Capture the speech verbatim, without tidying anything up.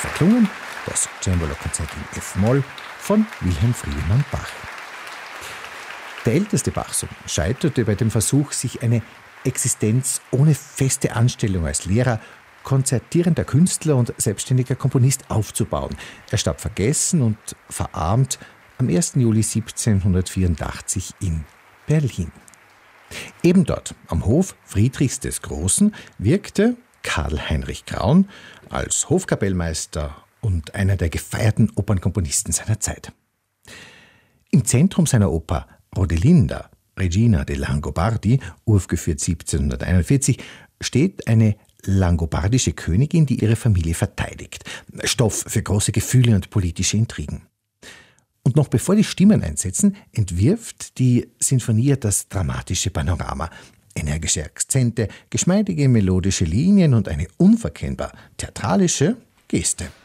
verklungen das Cembalo-Konzert in F-Moll von Wilhelm Friedemann Bach. Der älteste Bach-Sohn scheiterte bei dem Versuch, sich eine Existenz ohne feste Anstellung als Lehrer, konzertierender Künstler und selbstständiger Komponist aufzubauen. Er starb vergessen und verarmt am ersten Juli siebzehnhundertvierundachtzig in Berlin. Eben dort, am Hof Friedrichs des Großen, wirkte Karl Heinrich Graun als Hofkapellmeister und einer der gefeierten Opernkomponisten seiner Zeit. Im Zentrum seiner Oper Rodelinda, Regina de Langobardi, uraufgeführt siebzehnhunderteinundvierzig, steht eine langobardische Königin, die ihre Familie verteidigt. Stoff für große Gefühle und politische Intrigen. Und noch bevor die Stimmen einsetzen, entwirft die Sinfonie das dramatische Panorama. Energische Akzente, geschmeidige melodische Linien und eine unverkennbar theatralische Geste.